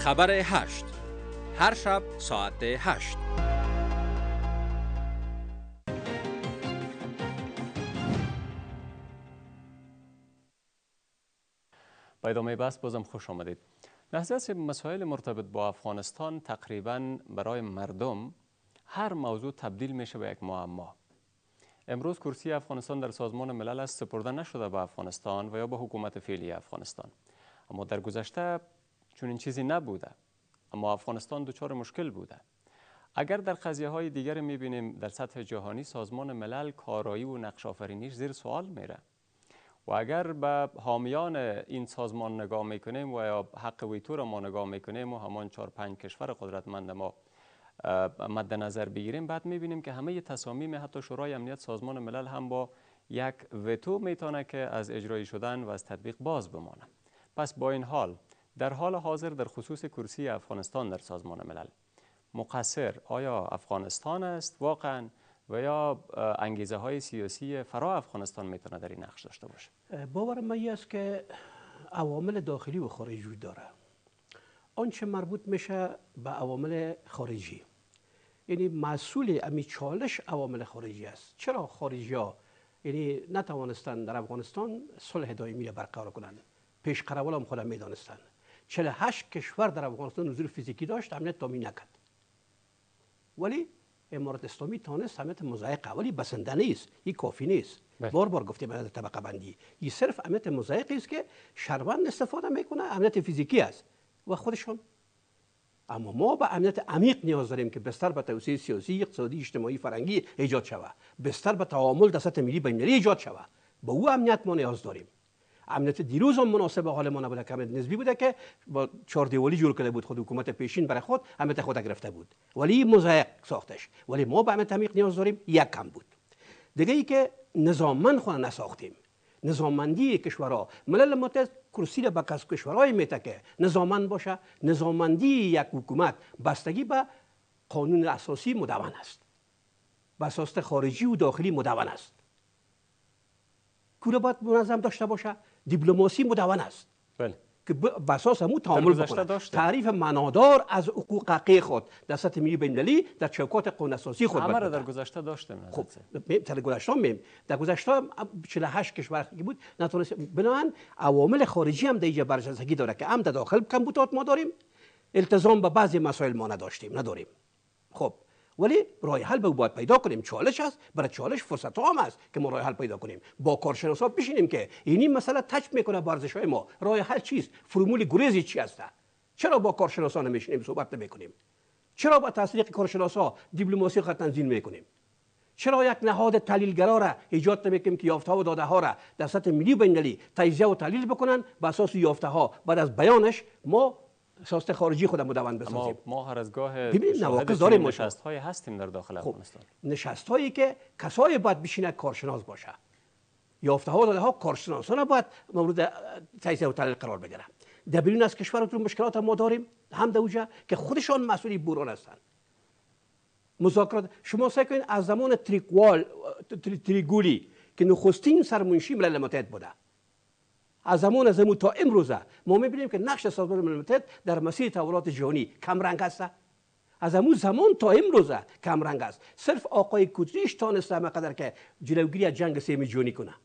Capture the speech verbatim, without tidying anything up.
خبر هشت، هر شب ساعت هشت. با ادامه بحث بازم خوش آمدید. نهضت مسائل مرتبط با افغانستان تقریبا برای مردم هر موضوع تبدیل میشه به یک معما. امروز کرسی افغانستان در سازمان ملل است سپرده نشده به افغانستان و یا به حکومت فعلی افغانستان. اما در گذشته چون این چیزی نبوده، اما افغانستان دچار مشکل بوده. اگر در قضیه های دیگر میبینیم در سطح جهانی سازمان ملل کارایی و نقش آفرینیش زیر سوال میره و اگر به حامیان این سازمان نگاه میکنیم و یا حق ویتو را ما نگاه میکنیم و همان چهار پنج کشور قدرتمند ما مد نظر بگیریم، بعد میبینیم که همه تصامیم حتی شورای امنیت سازمان ملل هم با یک ویتو میتونه که از اجرایی شدن و از تطبیق باز بمانه. پس با این حال در حال حاضر در خصوص کرسی افغانستان در سازمان ملل مقصر آیا افغانستان است واقعا و یا انگیزه های سیاسی فرا افغانستان میتونه در این نقش داشته باشه؟ باور من است که عوامل داخلی و خارجی وجود داره. آنچه مربوط میشه به عوامل خارجی، یعنی مسئول امی چالش عوامل خارجی است. چرا خارجی ها یعنی نتوانستند در افغانستان صلح دائمی را برقرار کنند؟ پیش قراول هم خودم میدانستند. چهل و هشت کشور در افغانستان حضور فیزیکی داشت، امنیت تامین نکرد. ولی امارات اسلامی تانست امنیت مضایقه، ولی بسنده نیست، این کافی نیست. بار بار گفتیم امنیت طبقه بندی، این صرف امنیت مضایقه است که شهروند استفاده میکنه، امنیت فیزیکی است و خودشون. اما ما به امنیت عمیق نیاز داریم که بستر به توسعه سیاسی، اقتصادی، اجتماعی، فرهنگی ایجاد شود، بستر به تعامل در سطح ملی بین‌المللی ایجاد شود. به او امنیت ما نیاز داریم. امنیت دیروز هم مناسب حال ما نبوده که امنیت نسبی بوده که با چهار دیوالی جور کرده بود خود حکومت پیشین برای خود امنیت خود گرفته بود، ولی مضایق ساختش. ولی ما به امنیت عمیق نیاز داریم. یک کم بود. دیگه ای که نظاممند خود نساختیم. نظاممندی کشورها، ملل متحد کرسی را به کشورهای میده که نظاممند باشه. نظاممندی یک حکومت بستگی به قانون اساسی مدون است، به اساس خارجی و داخلی مدون است. کوره باید منظم داشته باشه. دیپلماسی مدون است. بله. که به اساس همون تعامل بکنه. تعریف معنادار از حقوق حقیقی خود در سطح ملی بین‌المللی در چوکات قانون اساسی خود همه را در گذشته داشتیم. خب در گذشته میم در گذشته چهل و هشت کشور که بود نتونست. بنابراین عوامل خارجی هم در اینجا برجستگی داره که هم در داخل کمبودات ما داریم، التزام به بعضی مسائل ما نداشتیم نداریم. خب ولی راه حل به باید پیدا کنیم. چالش است، برای چالش فرصت هم است که ما راه حل پیدا کنیم. با کارشناسا بشینیم که این مسئله تچ میکنه با ارزش‌های ما. راه حل چیست؟ فرمول گریزی چی است؟ چرا با کارشناسا نمیشینیم صحبت نمیکنیم؟ چرا با تصدیق کارشناسا دیپلماسی خط تنظیم میکنیم؟ چرا یک نهاد تحلیلگرا را ایجاد نمیکنیم که یافته ها و داده ها را در سطح ملی بین‌المللی تجزیه و تحلیل بکنن، بر اساس یافته ها بعد از بیانش ما سیاست خارجی خودمون مدون بسازیم؟ اما ما هر از گاه ببینید نواقص داریم. نشست‌های هستیم در داخل خب. افغانستان. نشست‌هایی که کسایی باید بشینه کارشناس باشه. یافته ها و داده ها کارشناسان باید مورد تجزیه و تحلیل قرار بگیرن. در بیرون از کشورتون مشکلات ما داریم هم در اونجا که خودشان مسئولی بحران هستند. مذاکرات شما سعی کنید از زمان تریکوال تریگولی که نخستین سرمنشی ملل متحد بوده، از زمان از زمان تا امروزه ما می‌بینیم که نقش سازمان ملل متحد در مسیر تحولات جهانی کم رنگ است. از همون زمان تا امروزه کم رنگ است. صرف آقای کوتریش تانسته همقدر که جلوگیری از جنگ سوم جهانی کنه.